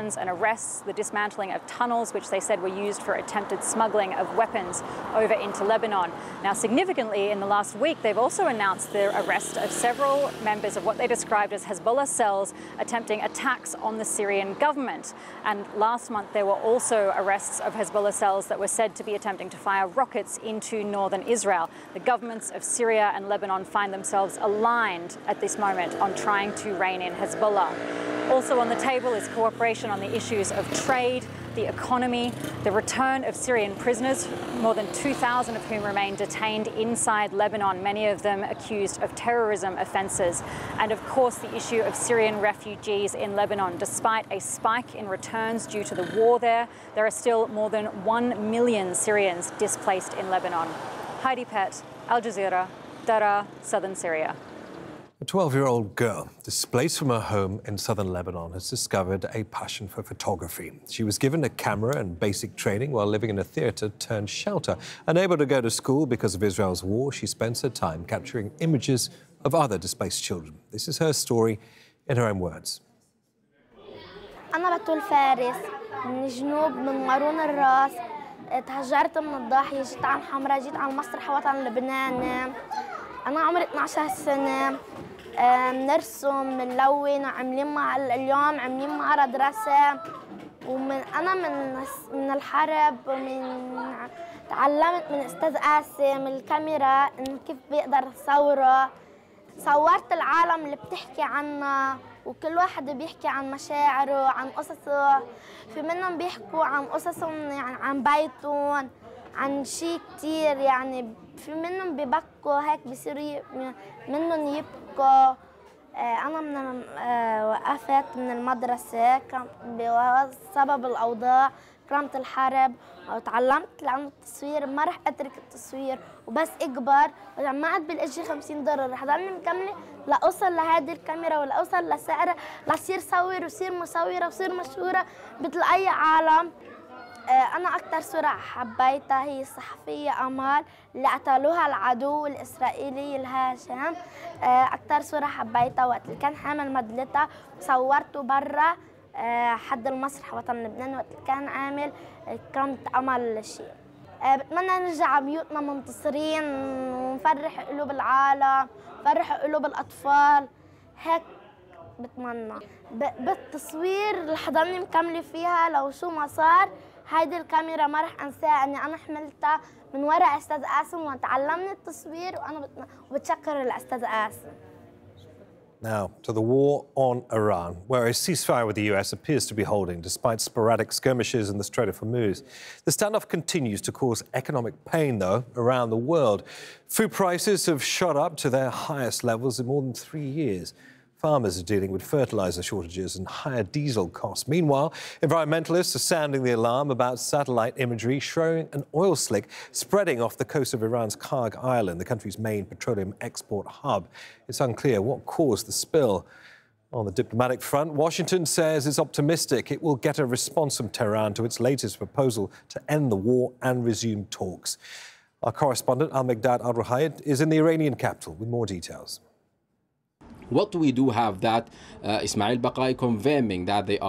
abductions and arrests, the dismantling of tunnels, which they said were used for attempted smuggling of weapons over into Lebanon. Now, significantly, in the last week, they've also announced the arrest of several members of what they described as Hezbollah cells attempting attacks on the Syrian government. And last month, there were also arrests of Hezbollah cells that were said to be attempting to fire rockets into northern Israel. The governments of Syria and Lebanon find themselves aligned at this moment on trying to rein in Hezbollah. Also on the table is cooperation on the issues of trade, the economy, the return of Syrian prisoners, more than 2,000 of whom remain detained inside Lebanon, many of them accused of terrorism offences, and of course the issue of Syrian refugees in Lebanon. Despite a spike in returns due to the war there are still more than 1 million Syrians displaced in Lebanon. Heidi Pett, Al Jazeera, Daraa, southern Syria. A 12-year-old girl displaced from her home in southern Lebanon has discovered a passion for photography. She was given a camera and basic training while living in a theatre-turned-shelter. Unable to go to school because of Israel's war, she spends her time capturing images of other displaced children. This is her story in her own words. أنا بتول فارس من الجنوب من مارون الراس تهجرت من الضاحية جيت على الحمراء جيت على المسرح وطن لبنان أنا عمري 12 سنة بنرسم بنلون عاملين اليوم عاملين معرض رسم أنا من الحرب تعلمت من أستاذ قاسم الكاميرا إن كيف بيقدر صوره صورت العالم اللي بتحكي عنها وكل واحد بيحكي عن مشاعره عن قصصه في منهم بيحكوا عن قصصهم يعني عن بيتهم عن شيء كتير يعني في منهم بيبكوا هيك بصير منهم يبكوا أنا وقفت من المدرسة بسبب الأوضاع كرمت الحرب وتعلمت عن التصوير ما رح أترك التصوير وبس أكبر وجمعت بالإجي $50 رح ضلني مكملة لأوصل لهذه الكاميرا ولا أوصل لسعرها لصير صور وصير مصورة وصير مشهورة مثل أي عالم. أنا أكثر صورة حبيتها هي الصحفية أمال اللي قتلوها العدو الإسرائيلي الهاشم. أكثر صورة حبيتها وقت اللي كان حامل مدلتها وصورته برا حد المسرح وطن لبنان وقت اللي كان عامل كرمت أمل شيء. بتمنى نرجع بيوتنا منتصرين ونفرح قلوب العالم نفرح قلوب الأطفال هيك بتمنى. بالتصوير رح ضلني مكملة فيها لو شو ما صار. هيدي الكاميرا ما رح انساها اني انا حملتها من وراء استاذ قاسم وتعلمني التصوير وانا وبتشكر الاستاذ قاسم. Now, to the war on Iran, where a ceasefire with the US appears to be holding despite sporadic skirmishes in the Strait of Hormuz. The standoff continues to cause economic pain, though, around the world. Food prices have shot up to their highest levels in more than 3 years. Farmers are dealing with fertilizer shortages and higher diesel costs. Meanwhile, environmentalists are sounding the alarm about satellite imagery showing an oil slick spreading off the coast of Iran's Karg Island, the country's main petroleum export hub. It's unclear what caused the spill. On the diplomatic front, Washington says it's optimistic it will get a response from Tehran to its latest proposal to end the war and resume talks. Our correspondent, Al-Migdad Al-Ruhayd, is in the Iranian capital with more details. What we do have that Ismail Baqai confirming that they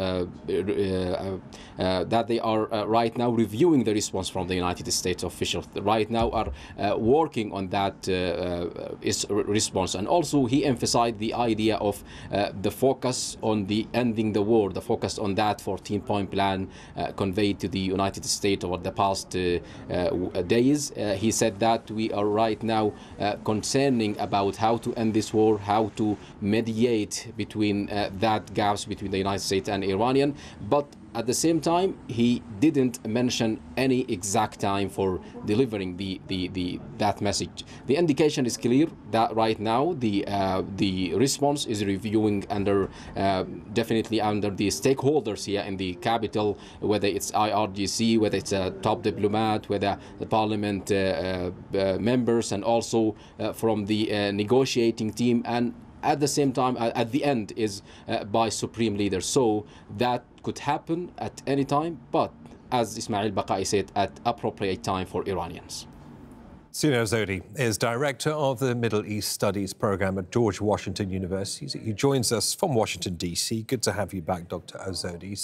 are right now reviewing the response from the United States officials. Right now are working on that response, and also he emphasized the idea of the focus on the ending the war, the focus on that 14-point plan conveyed to the United States over the past days. He said that we are right now concerning about how to end this war, how to mediate between that gaps between the United States and Iranian, but at the same time he didn't mention any exact time for delivering that message. The indication is clear that right now the response is reviewing under definitely under the stakeholders here in the capital, whether it's IRGC, whether it's a top diplomat, whether the parliament members, and also from the negotiating team, and at the same time, at the end, is by supreme leaders. So that could happen at any time, but as Ismail Baqai said, at appropriate time for Iranians. Sina Ozodi is Director of the Middle East Studies Program at George Washington University. He joins us from Washington, D.C. Good to have you back, Dr. Ozodi.